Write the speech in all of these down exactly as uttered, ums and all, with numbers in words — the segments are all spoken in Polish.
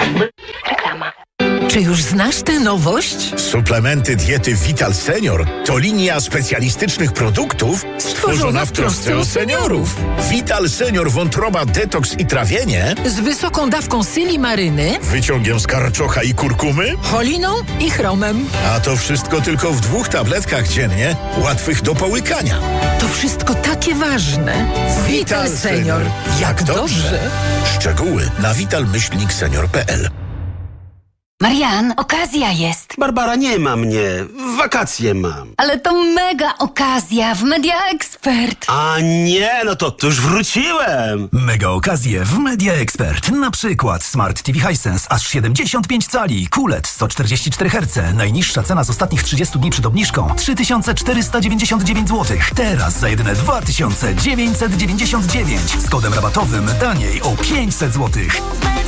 Reklama. Czy już znasz tę nowość? Suplementy diety Vital Senior to linia specjalistycznych produktów stworzona w trosce o seniorów. Vital Senior wątroba, detoks i trawienie Z wysoką dawką silimaryny, wyciągiem z karczocha i kurkumy, choliną i chromem. a to wszystko tylko w dwóch tabletkach dziennie, łatwych do połykania. To wszystko takie ważne. Vital Senior. Jak dobrze. Szczegóły na vital myślnik senior kropka p l. Marian, okazja jest. Barbara, nie ma mnie. Wakacje mam. Ale to mega okazja w Media Expert. A nie, no to, to już wróciłem. Mega okazje w Media Expert. Na przykład Smart T V Hisense aż siedemdziesiąt pięć cali, Q L E D sto czterdzieści cztery herce. Najniższa cena z ostatnich trzydziestu dni przed obniżką trzy tysiące czterysta dziewięćdziesiąt dziewięć złotych. Teraz za jedyne dwa tysiące dziewięćset dziewięćdziesiąt dziewięć. Z kodem rabatowym taniej o pięćset złotych.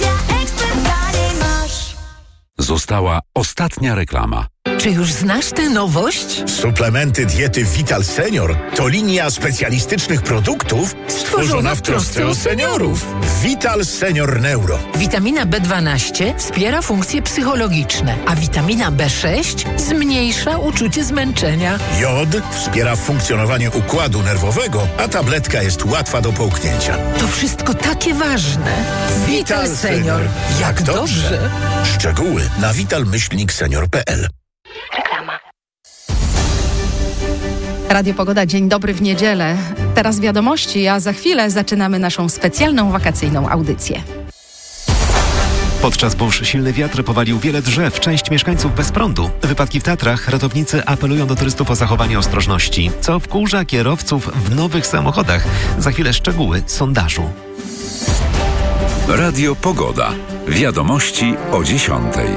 Została ostatnia reklama. Czy już znasz tę nowość? Suplementy diety Vital Senior to linia specjalistycznych produktów stworzona w trosce o seniorów. Vital Senior Neuro. Witamina B dwanaście wspiera funkcje psychologiczne, a witamina B sześć zmniejsza uczucie zmęczenia. Jod wspiera funkcjonowanie układu nerwowego, a tabletka jest łatwa do połknięcia. To wszystko takie ważne. Vital Senior. Jak dobrze. Szczegóły na vital myślnik senior kropka p l. Reklama. Radio Pogoda, dzień dobry w niedzielę. Teraz wiadomości, a za chwilę zaczynamy naszą specjalną wakacyjną audycję. Podczas burz silny wiatr powalił wiele drzew, część mieszkańców bez prądu. Wypadki w Tatrach, ratownicy apelują do turystów o zachowanie ostrożności. Co wkurza kierowców w nowych samochodach? Za chwilę szczegóły sondażu. Radio Pogoda. Wiadomości o dziesiątej.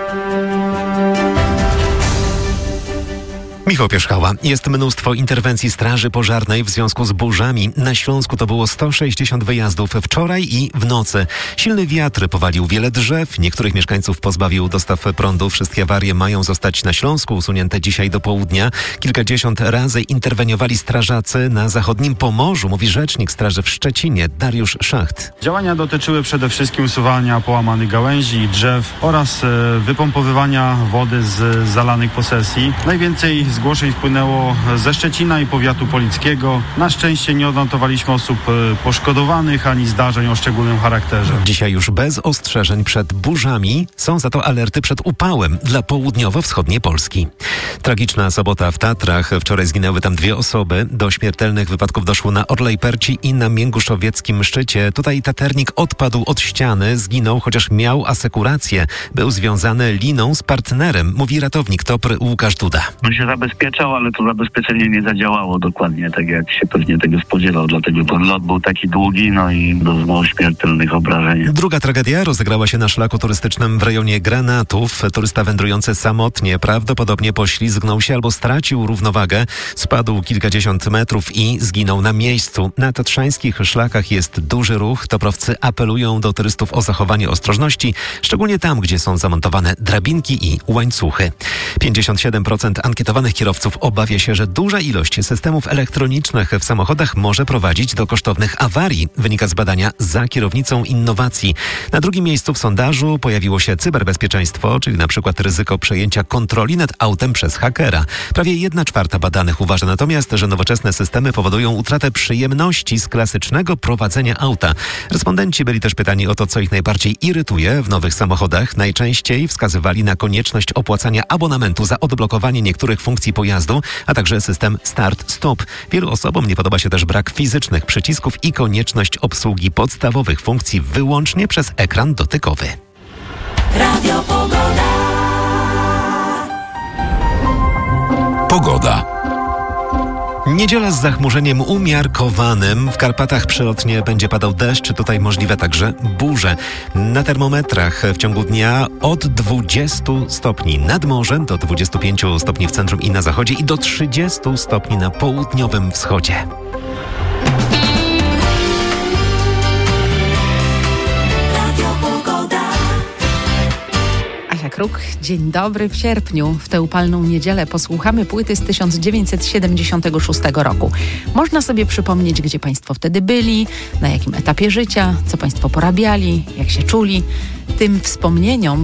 Michał Pierzchała. Jest mnóstwo interwencji straży pożarnej w związku z burzami. Na Śląsku to było sto sześćdziesiąt wyjazdów wczoraj i w nocy. Silny wiatr powalił wiele drzew, niektórych mieszkańców pozbawił dostaw prądu. Wszystkie awarie mają zostać na Śląsku usunięte dzisiaj do południa. Kilkadziesiąt razy interweniowali strażacy na zachodnim Pomorzu, mówi rzecznik straży w Szczecinie Dariusz Szacht. Działania dotyczyły przede wszystkim usuwania połamanych gałęzi i drzew oraz e, wypompowywania wody z zalanych posesji. Najwięcej zgłoszeń wpłynęło ze Szczecina i powiatu polickiego. Na szczęście nie odnotowaliśmy osób poszkodowanych ani zdarzeń o szczególnym charakterze. Dzisiaj już bez ostrzeżeń przed burzami, są za to alerty przed upałem dla południowo-wschodniej Polski. Tragiczna sobota w Tatrach. Wczoraj zginęły tam dwie osoby. Do śmiertelnych wypadków doszło na Orlej Perci i na Mięguszowieckim Szczycie. Tutaj taternik odpadł od ściany, zginął, chociaż miał asekurację. Był związany liną z partnerem, mówi ratownik T O P R Łukasz Duda. On się zabezpieczał, ale to zabezpieczenie nie zadziałało dokładnie tak, jak się pewnie tego spodziewał. Dlatego ten lot był taki długi, no i doznał śmiertelnych obrażeń. Druga tragedia rozegrała się na szlaku turystycznym w rejonie Granatów. Turysta wędrujący samotnie prawdopodobnie poślizgnął się albo stracił równowagę. Spadł kilkadziesiąt metrów i zginął na miejscu. Na tatrzańskich szlakach jest duży ruch. Toprowcy apelują do turystów o zachowanie ostrożności, szczególnie tam, gdzie są zamontowane drabinki i łańcuchy. pięćdziesiąt siedem procent ankietowanych kierowców obawia się, że duża ilość systemów elektronicznych w samochodach może prowadzić do kosztownych awarii, wynika z badania Za kierownicą innowacji. Na drugim miejscu w sondażu pojawiło się cyberbezpieczeństwo, czyli na przykład ryzyko przejęcia kontroli nad autem przez hakera. Prawie jedna czwarta badanych uważa natomiast, że nowoczesne systemy powodują utratę przyjemności z klasycznego prowadzenia auta. Respondenci byli też pytani o to, co ich najbardziej irytuje w nowych samochodach. Najczęściej wskazywali na konieczność opłacania abonamentu za odblokowanie niektórych funkcji pojazdu, a także system start-stop. Wielu osobom nie podoba się też brak fizycznych przycisków i konieczność obsługi podstawowych funkcji wyłącznie przez ekran dotykowy. Radio Pogoda. Pogoda. Niedziela z zachmurzeniem umiarkowanym. W Karpatach przelotnie będzie padał deszcz, tutaj możliwe także burze. Na termometrach w ciągu dnia od dwudziestu stopni nad morzem do dwudziestu pięciu stopni w centrum i na zachodzie i do trzydziestu stopni na południowym wschodzie. Kruk. Dzień dobry w sierpniu. W tę upalną niedzielę posłuchamy płyty z tysiąc dziewięćset siedemdziesiątego szóstego roku. Można sobie przypomnieć, gdzie Państwo wtedy byli, na jakim etapie życia, co Państwo porabiali, jak się czuli. Tym wspomnieniom